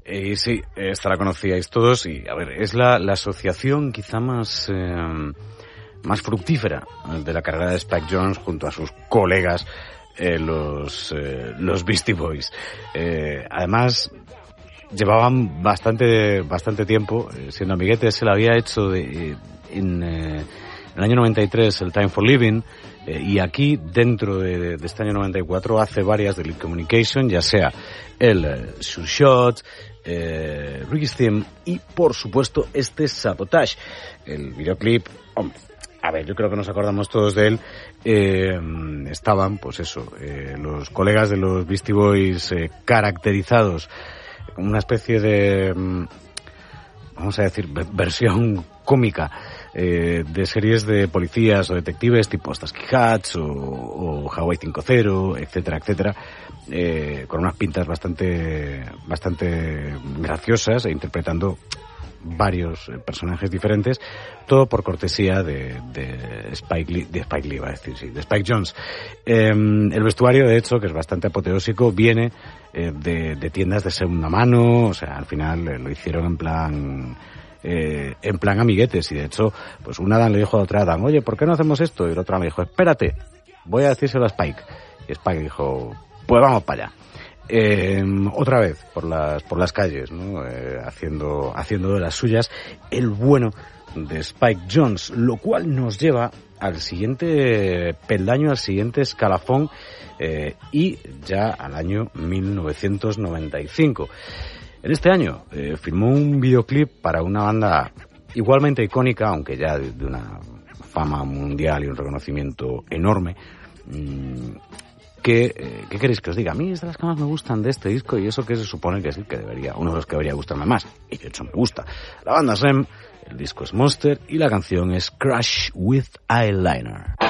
Y sí, esta la conocíais todos y, a ver, es la asociación quizá más fructífera de la carrera de Spike Jonze junto a sus colegas, los Beastie Boys. Además, llevaban bastante tiempo siendo amiguetes. Se le había hecho en el año 93 el Time for Living, y aquí dentro de este año 94 hace varias de Lead Communication, ya sea el Sure Shot, Ricky's Theme y por supuesto este Sabotage. El videoclip, hombre, a ver, yo creo que nos acordamos todos de él. Estaban, pues eso, los colegas de los Beastie Boys caracterizados como una especie de, vamos a decir, versión cómica de series de policías o detectives tipo Starsky Hutch o Hawaii 5-0, etcétera, etcétera, con unas pintas bastante graciosas e interpretando varios personajes diferentes, todo por cortesía de Spike Jonze. El vestuario, de hecho, que es bastante apoteósico, viene de tiendas de segunda mano, o sea, al final lo hicieron en plan amiguetes, y de hecho, pues una Adam le dijo a otra Adam, oye, ¿por qué no hacemos esto? Y la otra me dijo, espérate, voy a decírselo a Spike. Y Spike dijo, pues vamos para allá. Otra vez por las calles, ¿no? Haciendo de las suyas el bueno de Spike Jonze, lo cual nos lleva al siguiente peldaño, al siguiente escalafón, y ya al año 1995. En este año filmó un videoclip para una banda igualmente icónica, aunque ya de una fama mundial y un reconocimiento enorme. ¿Qué queréis que os diga? A mí es de las que más me gustan de este disco, y eso que se supone que es el que uno de los que debería gustarme más, y de hecho me gusta. La banda es REM, el disco es Monster y la canción es Crush with Eyeliner.